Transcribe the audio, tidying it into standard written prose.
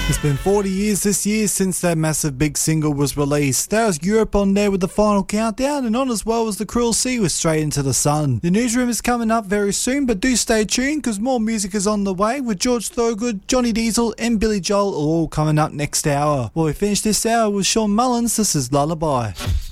It's been 40 years this year since that massive big single was released. There was Europe on there with the final countdown, and on as well as The Cruel Sea with Straight Into the Sun. The newsroom is coming up very soon, but do stay tuned because more music is on the way with George Thorogood, Johnny Diesel and Billy Joel all coming up next hour. Well, we finish this hour with Sean Mullins. This is Lullaby.